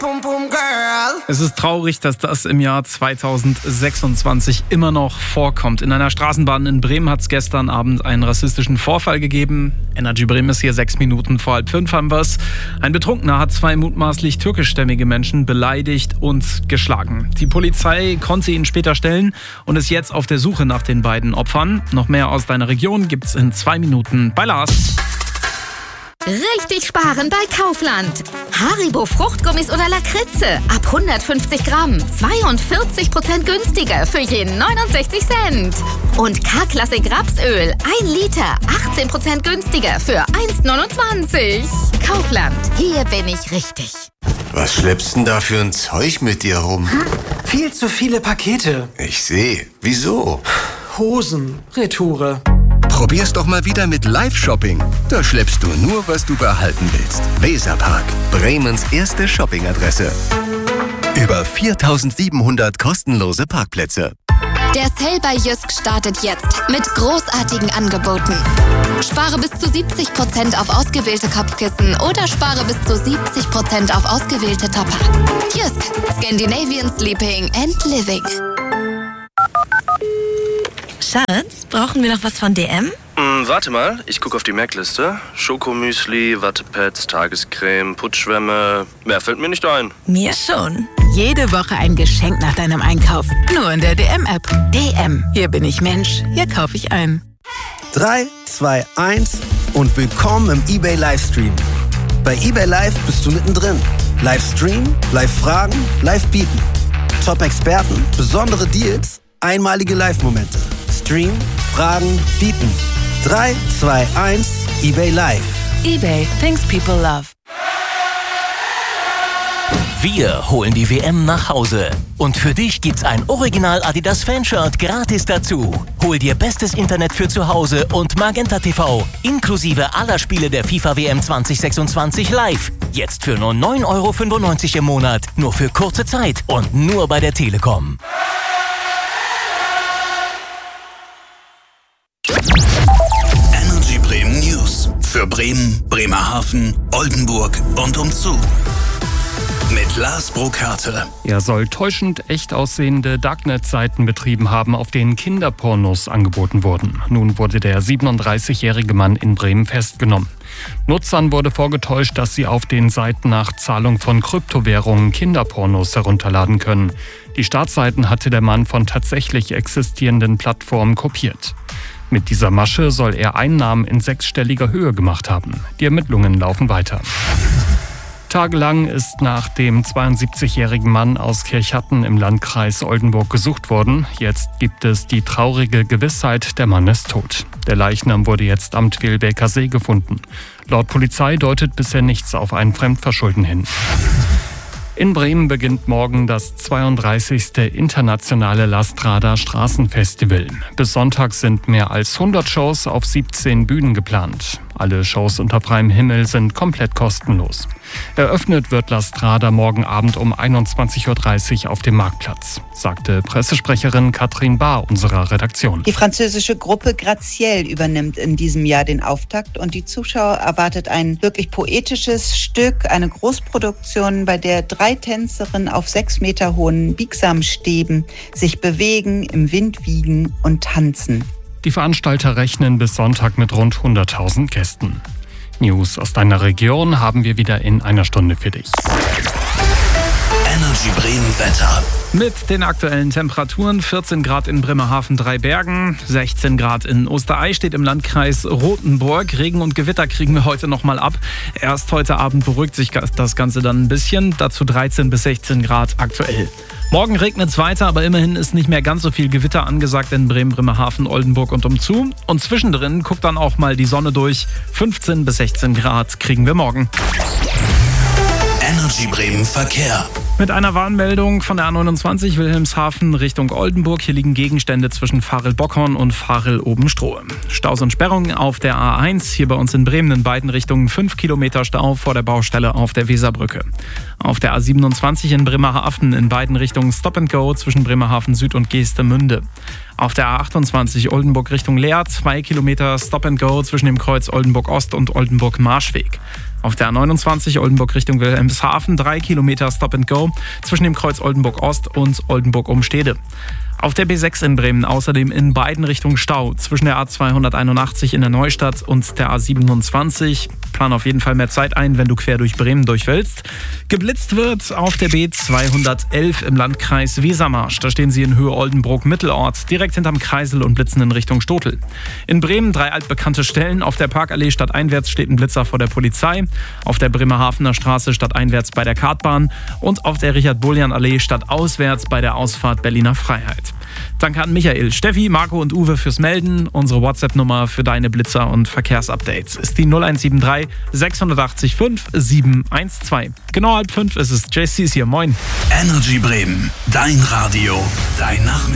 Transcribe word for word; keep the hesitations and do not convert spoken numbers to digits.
Boom, boom, girl. Es ist traurig, dass das im Jahr zweitausendsechsundzwanzig immer noch vorkommt. In einer Straßenbahn in Bremen hat es gestern Abend einen rassistischen Vorfall gegeben. Energy Bremen ist hier sechs Minuten vor halb fünf haben wir's. Ein Betrunkener hat zwei mutmaßlich türkischstämmige Menschen beleidigt und geschlagen. Die Polizei konnte ihn später stellen und ist jetzt auf der Suche nach den beiden Opfern. Noch mehr aus deiner Region gibt's in zwei Minuten bei Lars. Richtig sparen bei Kaufland. Haribo Fruchtgummis oder Lakritze ab hundertfünfzig Gramm. zweiundvierzig Prozent günstiger für jeden neunundsechzig Cent. Und K-Klassik Rapsöl ein Liter. achtzehn Prozent günstiger für eins neunundzwanzig. Kaufland. Hier bin ich richtig. Was schleppst denn da für ein Zeug mit dir rum? Hm? Viel zu viele Pakete. Ich sehe. Wieso? Hosen. Retoure. Probier's doch mal wieder mit Live-Shopping. Da schleppst du nur, was du behalten willst. Weserpark, Bremens erste Shoppingadresse. Über viertausendsiebenhundert kostenlose Parkplätze. Der Sale bei Jysk startet jetzt mit großartigen Angeboten. Spare bis zu siebzig Prozent auf ausgewählte Kopfkissen oder spare bis zu siebzig Prozent auf ausgewählte Topper. Jysk, Scandinavian Sleeping and Living. Schatz, brauchen wir noch was von D M? Mm, warte mal, ich gucke auf die Merkliste. Schokomüsli, Wattepads, Tagescreme, Putzschwämme. Mehr fällt mir nicht ein. Mir schon. Jede Woche ein Geschenk nach deinem Einkauf. Nur in der D M-App. D M. Hier bin ich Mensch. Hier kaufe ich ein. drei, zwei, eins und willkommen im eBay Livestream. Bei eBay Live bist du mittendrin. Livestream, Live-Fragen, Live-Bieten. Top-Experten, besondere Deals, einmalige Live-Momente. Stream, Fragen, bieten. drei, zwei, eins, eBay Live. eBay, things people love. Wir holen die W M nach Hause. Und für dich gibt's ein Original Adidas Fanshirt gratis dazu. Hol dir bestes Internet für zu Hause und Magenta T V. Inklusive aller Spiele der FIFA W M zwanzig sechsundzwanzig live. Jetzt für nur neun Euro fünfundneunzig im Monat. Nur für kurze Zeit und nur bei der Telekom. Energy Bremen News. Für Bremen, Bremerhaven, Oldenburg und umzu. Mit Lars Burkhardt. Er soll täuschend echt aussehende Darknet-Seiten betrieben haben, auf denen Kinderpornos angeboten wurden. Nun wurde der siebenunddreißigjährige Mann in Bremen festgenommen. Nutzern wurde vorgetäuscht, dass sie auf den Seiten nach Zahlung von Kryptowährungen Kinderpornos herunterladen können. Die Startseiten hatte der Mann von tatsächlich existierenden Plattformen kopiert. Mit dieser Masche soll er Einnahmen in sechsstelliger Höhe gemacht haben. Die Ermittlungen laufen weiter. Tagelang ist nach dem zweiundsiebzigjährigen Mann aus Kirchhatten im Landkreis Oldenburg gesucht worden. Jetzt gibt es die traurige Gewissheit, der Mann ist tot. Der Leichnam wurde jetzt am Twilbeker See gefunden. Laut Polizei deutet bisher nichts auf ein Fremdverschulden hin. In Bremen beginnt morgen das zweiunddreißigste internationale Lastrada Straßenfestival. Bis Sonntag sind mehr als hundert Shows auf siebzehn Bühnen geplant. Alle Shows unter freiem Himmel sind komplett kostenlos. Eröffnet wird Lastrada morgen Abend um einundzwanzig Uhr dreißig auf dem Marktplatz, sagte Pressesprecherin Katrin Bahr unserer Redaktion. Die französische Gruppe Graziel übernimmt in diesem Jahr den Auftakt und die Zuschauer erwartet ein wirklich poetisches Stück, eine Großproduktion, bei der drei Tänzerinnen auf sechs Meter hohen Biegsamstäben sich bewegen, im Wind wiegen und tanzen. Die Veranstalter rechnen bis Sonntag mit rund hunderttausend Gästen. News aus deiner Region haben wir wieder in einer Stunde für dich. Energy Bremen Wetter. Mit den aktuellen Temperaturen: vierzehn Grad in Bremerhaven, Dreibergen, sechzehn Grad in Osterei-Stedt im Landkreis Rothenburg. Regen und Gewitter kriegen wir heute nochmal ab. Erst heute Abend beruhigt sich das Ganze dann ein bisschen. Dazu dreizehn bis sechzehn Grad aktuell. Morgen regnet es weiter, aber immerhin ist nicht mehr ganz so viel Gewitter angesagt in Bremen, Bremerhaven, Oldenburg und umzu. Und zwischendrin guckt dann auch mal die Sonne durch. fünfzehn bis sechzehn Grad kriegen wir morgen. Energy Bremen Verkehr. Mit einer Warnmeldung von der A neunundzwanzig Wilhelmshaven Richtung Oldenburg. Hier liegen Gegenstände zwischen Varel-Bockhorn und Varel-Obenstrohe. Staus und Sperrungen auf der A eins, hier bei uns in Bremen in beiden Richtungen fünf Kilometer Stau vor der Baustelle auf der Weserbrücke. Auf der A siebenundzwanzig in Bremerhaven in beiden Richtungen Stop and Go zwischen Bremerhaven Süd und Geestemünde. Auf der A achtundzwanzig Oldenburg Richtung Leer zwei Kilometer Stop and Go zwischen dem Kreuz Oldenburg Ost und Oldenburg Marschweg. Auf der A neunundzwanzig Oldenburg Richtung Wilhelmshaven drei Kilometer Stop and Go zwischen dem Kreuz Oldenburg Ost und Oldenburg Umstede. Auf der B sechs in Bremen außerdem in beiden Richtungen Stau zwischen der A zweihunderteinundachtzig in der Neustadt und der A siebenundzwanzig. Plan auf jeden Fall mehr Zeit ein, wenn du quer durch Bremen durch willst. Geblitzt wird auf der B zweihundertelf im Landkreis Wesermarsch. Da stehen sie in Höhe Oldenburg-Mittelort, direkt hinterm Kreisel und blitzen in Richtung Stotel. In Bremen drei altbekannte Stellen. Auf der Parkallee stadteinwärts steht ein Blitzer vor der Polizei. Auf der Bremerhavener Straße stadteinwärts bei der Kartbahn. Und auf der Richard-Bullian-Allee stadtauswärts bei der Ausfahrt Berliner Freiheit. Danke an Michael, Steffi, Marco und Uwe fürs Melden. Unsere WhatsApp-Nummer für deine Blitzer- und Verkehrsupdates ist die null eins sieben drei sechs acht fünf sieben eins zwei. Genau halb fünf ist es. J C ist hier. Moin. Energy Bremen. Dein Radio. Dein Nachmittag.